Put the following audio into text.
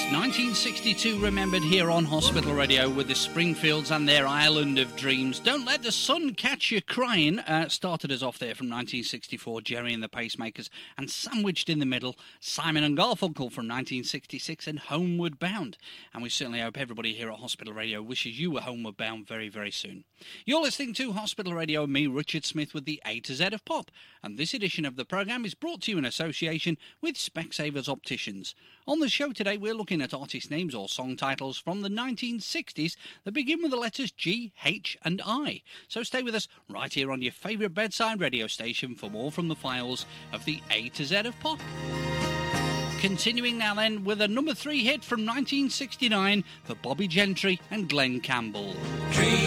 1962 remembered here on Hospital Radio with the Springfields and their Island of Dreams. Don't Let the Sun Catch You Crying started us off there from 1964, Jerry and the Pacemakers, and sandwiched in the middle, Simon and Garfunkel from 1966 and Homeward Bound. And we certainly hope everybody here at Hospital Radio wishes you were homeward bound very, very soon. You're listening to Hospital Radio, me, Richard Smith, with the A to Z of Pop, and this edition of the programme is brought to you in association with Specsavers Opticians. On the show today, we're looking at artist names or song titles from the 1960s that begin with the letters G, H and I. So stay with us right here on your favourite bedside radio station for more from the files of the A to Z of Pop. Continuing now then with a number 3 hit from 1969 for Bobby Gentry and Glenn Campbell.